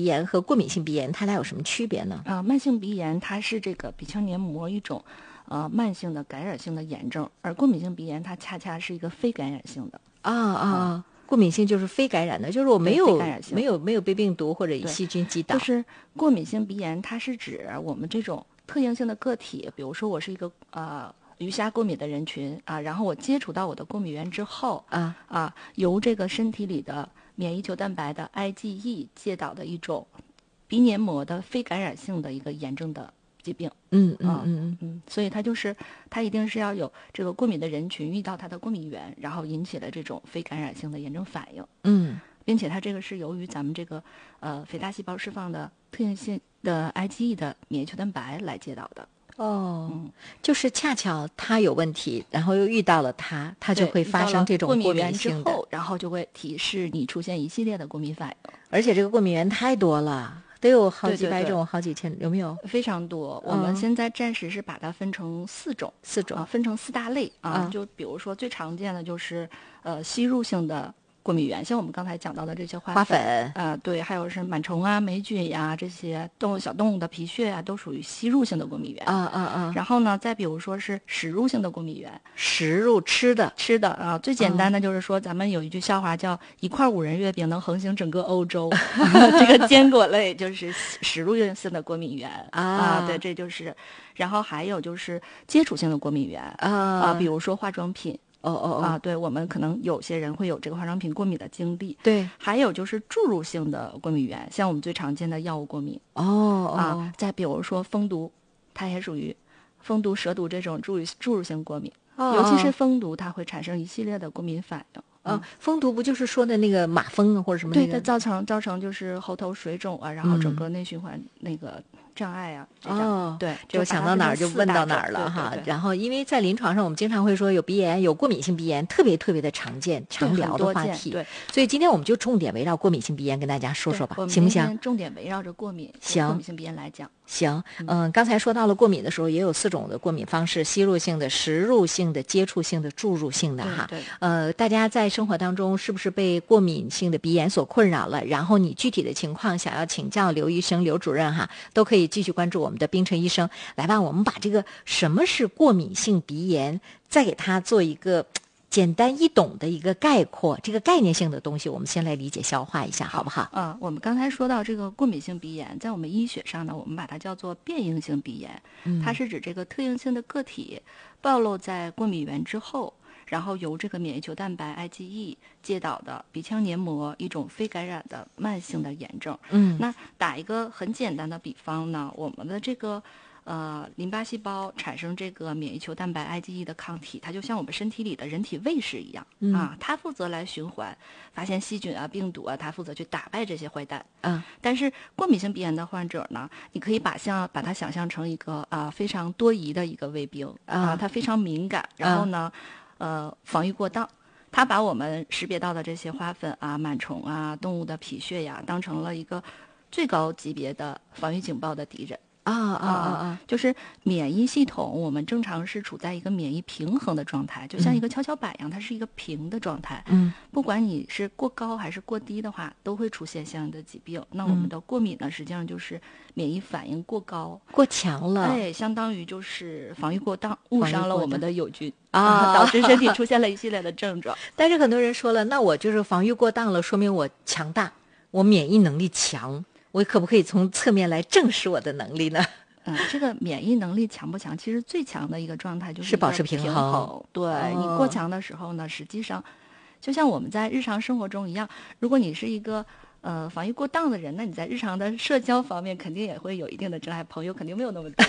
炎和过敏性鼻炎它俩有什么区别呢？ 慢性鼻炎它是这个鼻腔黏膜一种慢性的感染性的炎症，而过敏性鼻炎它恰恰是一个非感染性的。 过敏性就是非感染的，就是我没有感染性没有被病毒或者以细菌击倒。 就是过敏性鼻炎，它是指我们这种特应性的个体，比如说我是一个鱼虾过敏的人群然后我接触到我的过敏源之后由这个身体里的免疫球蛋白的 IgE 介导的一种鼻黏膜的非感染性的一个炎症的疾病。所以它一定是要有这个过敏的人群遇到它的过敏源，然后引起了这种非感染性的炎症反应。并且它这个是由于咱们这个肥大细胞释放的特应性的 IgE 的免疫球蛋白来介导的。 就是恰巧它有问题，然后又遇到了它就会发生这种过敏性的， 之后然后就会提示你出现一系列的过敏反应。 而且这个过敏源太多了，得有好几百种，好几千，有没有？ 非常多。我们现在暂时是把它分成四种分成4大类就比如说最常见的就是吸入性的过敏源，像我们刚才讲到的这些花粉对，还有是螨虫霉菌呀，这些小动物的皮屑都属于吸入性的过敏源然后呢，再比如说是食入性的过敏源， 食入吃的最简单的就是说，咱们有一句笑话叫一块5仁月饼能横行整个欧洲这个坚果类就是食入性的过敏源对，这就是。然后还有就是接触性的过敏源比如说化妆品。对，我们可能有些人会有这个化妆品过敏的经历。 对， 还有就是注入性的过敏源，像我们最常见的药物过敏。再比如说蜂毒，它也属于蜂毒、蛇毒这种注入性过敏。尤其是蜂毒，它会产生一系列的过敏反应。 蜂毒不就是说的那个马蜂或者什么？ 对，它造成就是喉头水肿然后整个内循环那个障碍对， 就想到哪儿就问到哪儿了哈。然后因为在临床上我们经常会说有鼻炎，有过敏性鼻炎，特别特别的常见，常聊的话题。 对， 所以今天我们就重点围绕过敏性鼻炎跟大家说说吧，行不行？ 重点围绕着过敏性鼻炎来讲。 行，刚才说到了过敏的时候，也有4种的过敏方式：吸入性的、食入性的、接触性的、注入性的哈。大家在生活当中是不是被过敏性的鼻炎所困扰了？然后你具体的情况想要请教刘医生、刘主任哈，都可以继续关注我们的冰城医生。来吧，我们把这个什么是过敏性鼻炎，再给它做一个简单易懂的一个概括，这个概念性的东西我们先来理解消化一下好不好？ 我们刚才说到这个过敏性鼻炎，在我们医学上呢，我们把它叫做变应性鼻炎。它是指这个特应性的个体暴露在过敏源之后，然后由这个免疫球蛋白 IgE 介导的鼻腔黏膜一种非感染的慢性的炎症。那打一个很简单的比方呢，我们的这个淋巴细胞产生这个免疫球蛋白 IgE 的抗体，它就像我们身体里的人体卫士一样它负责来循环，发现细菌病毒它负责去打败这些坏蛋但是过敏性鼻炎的患者呢，你可以把它想象成一个非常多疑的一个卫兵它非常敏感，然后呢防御过当。它把我们识别到的这些花粉螨虫动物的皮屑呀，当成了一个最高级别的防御警报的敌人。就是免疫系统，我们正常是处在一个免疫平衡的状态，就像一个跷跷板一样，它是一个平的状态。不管你是过高还是过低的话，都会出现相应的疾病。那我们的过敏呢，实际上就是免疫反应过高、 过强了， 相当于就是防御过当，误伤了我们的友军导致身体出现了一系列的症状。 但是很多人说了，那我就是防御过当了，说明我强大，我免疫能力强。我可不可以从侧面来证实我的能力呢？ 这个免疫能力强不强，其实最强的一个状态就是保持平衡。 对，你过强的时候呢，实际上就像我们在日常生活中一样，如果你是一个防御过当的人，那你在日常的社交方面肯定也会有一定的障碍，朋友肯定没有那么多。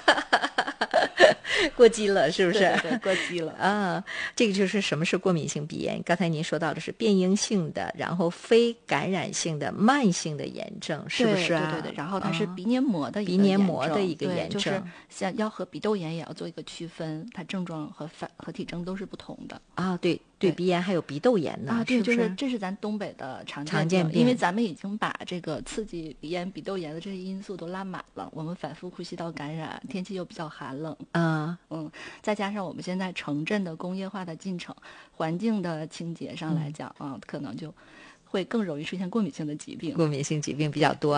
过激了是不是？ 对，过激了这个就是什么是过敏性鼻炎。刚才您说到的是变应性的，然后非感染性的慢性的炎症，是不是对，然后它是鼻黏膜的一个鼻黏膜的一个炎症， 就是像要和鼻窦炎也要做一个区分，它症状和体征都是不同的对，鼻炎还有鼻窦炎呢对， 是不是？ 这是咱东北的常见病，因为咱们已经把这个刺激鼻炎、鼻窦炎的这些因素都拉满了，我们反复呼吸道感染，天气又比较寒冷再加上我们现在城镇的工业化的进程，环境的清洁上来讲可能就会更容易出现过敏性的疾病， 过敏性疾病比较多